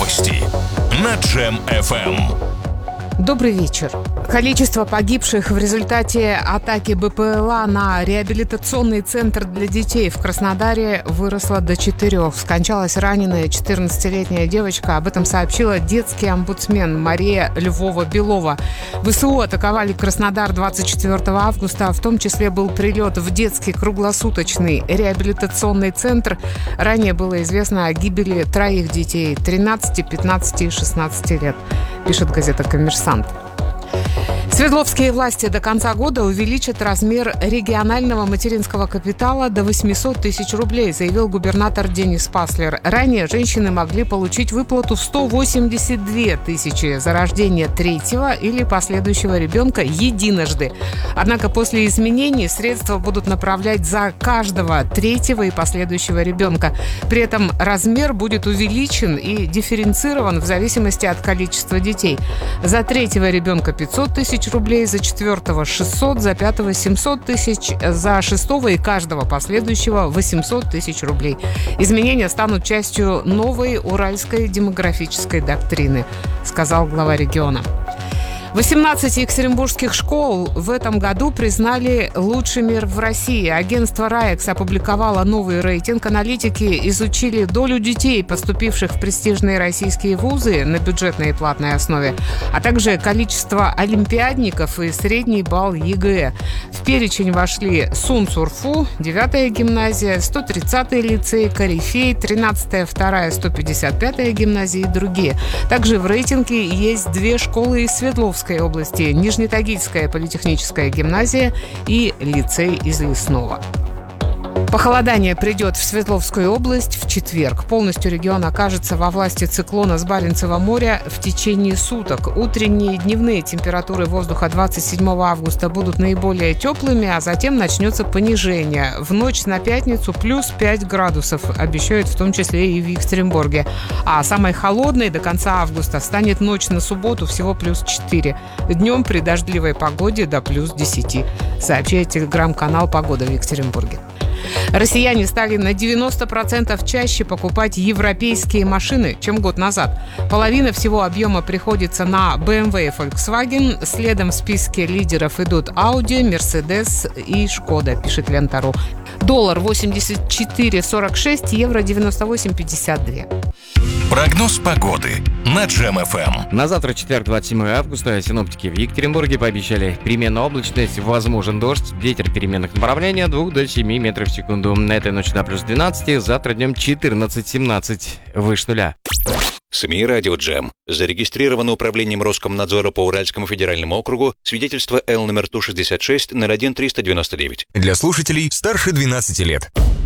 Новости на Джем FM. Добрый вечер. Количество погибших в результате атаки БПЛА на реабилитационный центр для детей в Краснодаре выросло до 4. Скончалась раненая 14-летняя девочка. Об этом сообщила детский омбудсмен Мария Львова-Белова. ВСУ атаковали Краснодар 24 августа. В том числе был прилет в детский круглосуточный реабилитационный центр. Ранее было известно о гибели 3 детей – 13, 15 и 16 лет, пишет газета «Коммерсант». Свердловские власти до конца года увеличат размер регионального материнского капитала до 800 тысяч рублей, заявил губернатор Денис Паслер. Ранее женщины могли получить выплату в 182 тысячи за рождение 3-го или последующего ребенка единожды. Однако после изменений средства будут направлять за каждого 3-го и последующего ребенка. При этом размер будет увеличен и дифференцирован в зависимости от количества детей. За 3-го ребенка 500 тысяч рублей, за 4-го 600, за 5-го 700 тысяч, за 6-го и каждого последующего 800 тысяч рублей. Изменения станут частью новой уральской демографической доктрины, сказал глава региона. 18 екатеринбургских школ в этом году признали лучшими в России. Агентство РАЭКС опубликовало новый рейтинг. Аналитики изучили долю детей, поступивших в престижные российские вузы на бюджетной и платной основе, а также количество олимпиадников и средний балл ЕГЭ. В перечень вошли СУНСУРФУ, 9-я гимназия, 130-й лицей, Корифей, 13-я, 2-я, 155-я гимназия и другие. Также в рейтинге есть 2 школы из Свердловской области: Нижнетагильская политехническая гимназия и лицей из Лесного. Похолодание придет в Свердловскую область в четверг. Полностью регион окажется во власти циклона с Баренцева моря в течение суток. Утренние и дневные температуры воздуха 27 августа будут наиболее теплыми, а затем начнется понижение. В ночь на пятницу плюс 5 градусов обещают в том числе и в Екатеринбурге. А самой холодной до конца августа станет ночь на субботу, всего плюс 4. Днем при дождливой погоде до плюс 10, сообщает телеграм-канал «Погода» в Екатеринбурге. Россияне стали на 90% чаще покупать европейские машины, чем год назад. Половина всего объема приходится на BMW и Volkswagen. Следом в списке лидеров идут Audi, Mercedes и Skoda, пишет Лента.ру. Доллар 84,46, евро 98,52. Прогноз погоды на Джем FM. На завтра, четверг, 27 августа, синоптики в Екатеринбурге пообещали переменную облачность, возможен дождь, ветер переменных направлений от 2 до 7 метров в секунду. На этой ночи до плюс 12, завтра днем 14-17, выше нуля. СМИ «Радио Джем». Зарегистрировано управлением Роскомнадзора по Уральскому федеральному округу свидетельство Л номер Ту-66 01-399. Для слушателей старше 12 лет.